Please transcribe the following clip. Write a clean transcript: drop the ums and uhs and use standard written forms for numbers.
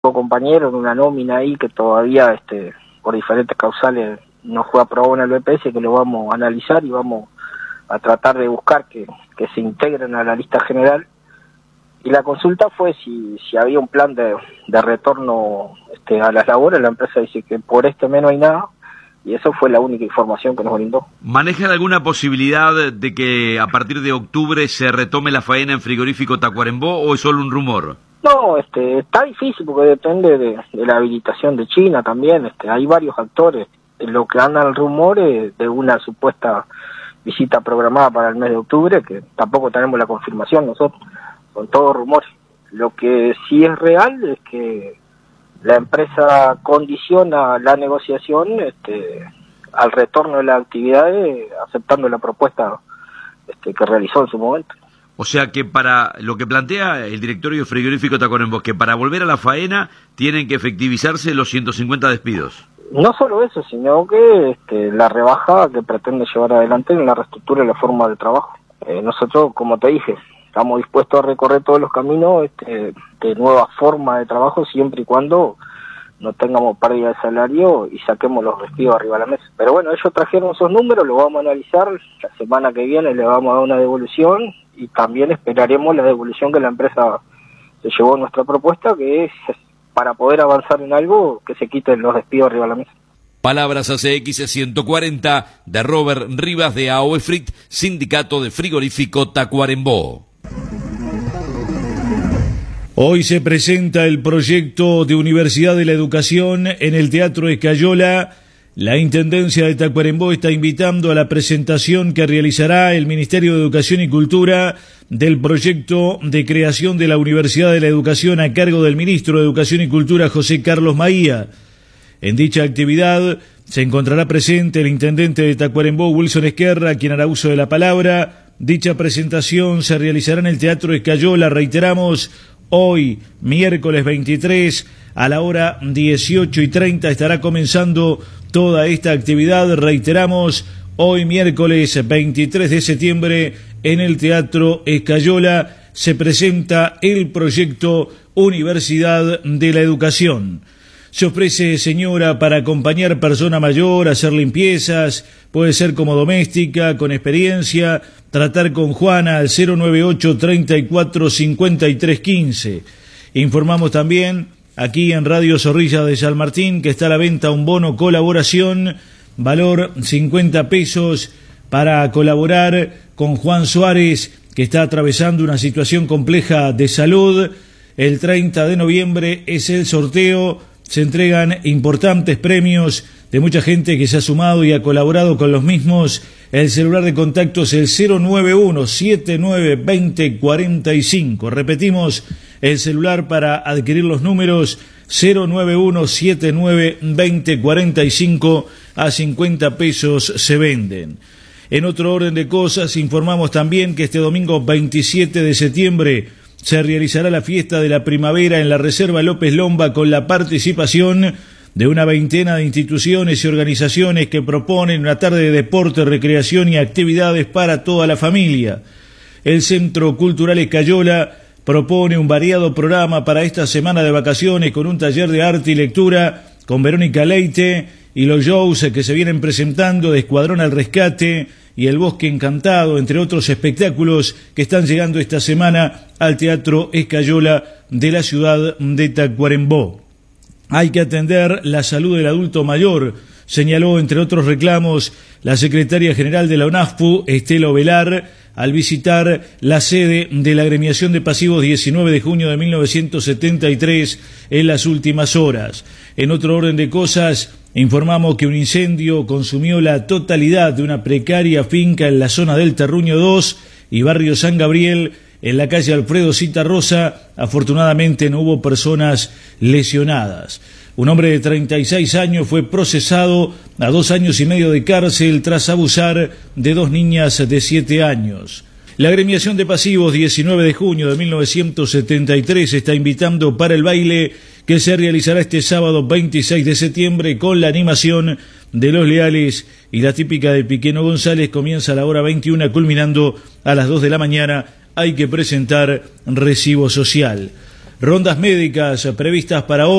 compañero en una nómina ahí que todavía por diferentes causales no fue aprobado en el BPS, que lo vamos a analizar y vamos a tratar de buscar que se integren a la lista general. Y la consulta fue si había un plan de retorno a las labores. La empresa dice que por mes no hay nada, y eso fue la única información que nos brindó. ¿Manejan alguna posibilidad de que a partir de octubre se retome la faena en frigorífico Tacuarembó o es solo un rumor? No, está difícil porque depende de la habilitación de China también. Hay varios actores. Lo que anda el rumor es de una supuesta visita programada para el mes de octubre, que tampoco tenemos la confirmación nosotros, son todos rumores. Lo que sí es real es que la empresa condiciona la negociación al retorno de las actividades, aceptando la propuesta que realizó en su momento. O sea que para lo que plantea el directorio frigorífico Tacuarembó, que para volver a la faena tienen que efectivizarse los 150 despidos. No solo eso, sino que la rebaja que pretende llevar adelante en la reestructura de la forma de trabajo. Nosotros, como te dije, estamos dispuestos a recorrer todos los caminos de nueva forma de trabajo, siempre y cuando no tengamos pérdida de salario y saquemos los despidos arriba de la mesa. Pero bueno, ellos trajeron esos números, los vamos a analizar. La semana que viene le vamos a dar una devolución y también esperaremos la devolución que la empresa se llevó a nuestra propuesta, que es para poder avanzar en algo, que se quiten los despidos arriba de la mesa. Palabras ACX 140 de Robert Rivas de AOEFRIT, Sindicato de Frigorífico Tacuarembó. Hoy se presenta el proyecto de Universidad de la Educación en el Teatro Escayola. La Intendencia de Tacuarembó está invitando a la presentación que realizará el Ministerio de Educación y Cultura del proyecto de creación de la Universidad de la Educación a cargo del Ministro de Educación y Cultura, José Carlos Maía. En dicha actividad se encontrará presente el Intendente de Tacuarembó, Wilson Esquerra, quien hará uso de la palabra. Dicha presentación se realizará en el Teatro Escayola, reiteramos, hoy, miércoles 23, a la hora 18:30 estará comenzando toda esta actividad. Reiteramos, hoy miércoles 23 de septiembre, en el Teatro Escayola, se presenta el proyecto Universidad de la Educación. Se ofrece señora para acompañar persona mayor, hacer limpiezas, puede ser como doméstica, con experiencia, tratar con Juana al 098 34 53 15. Informamos también aquí en Radio Zorrilla de San Martín que está a la venta un bono colaboración, valor 50 pesos, para colaborar con Juan Suárez, que está atravesando una situación compleja de salud. El 30 de noviembre es el sorteo. Se entregan importantes premios de mucha gente que se ha sumado y ha colaborado con los mismos. El celular de contacto es el 091-7920-45. Repetimos, el celular para adquirir los números 091-7920-45, a 50 pesos se venden. En otro orden de cosas, informamos también que este domingo 27 de septiembre se realizará la fiesta de la primavera en la Reserva López Lomba, con la participación de una veintena de instituciones y organizaciones que proponen una tarde de deporte, recreación y actividades para toda la familia. El Centro Cultural Escayola propone un variado programa para esta semana de vacaciones, con un taller de arte y lectura con Verónica Leite y los shows que se vienen presentando de Escuadrón al Rescate y El Bosque Encantado, entre otros espectáculos que están llegando esta semana al Teatro Escayola de la ciudad de Tacuarembó. Hay que atender la salud del adulto mayor, señaló entre otros reclamos la secretaria general de la UNAFPU, Estela Ovelar, al visitar la sede de la agremiación de pasivos 19 de junio de 1973 en las últimas horas. En otro orden de cosas, informamos que un incendio consumió la totalidad de una precaria finca en la zona del Terruño 2 y barrio San Gabriel, en la calle Alfredo Citarrosa. Afortunadamente no hubo personas lesionadas. Un hombre de 36 años fue procesado a 2 años y medio de cárcel tras abusar de 2 niñas de 7 años. La agremiación de pasivos 19 de junio de 1973 está invitando para el baile que se realizará este sábado 26 de septiembre con la animación de Los Leales, y la típica de Piqueno González comienza a la hora 21 culminando a las 2 de la mañana. Hay que presentar recibo social. rondas médicas previstas para hoy.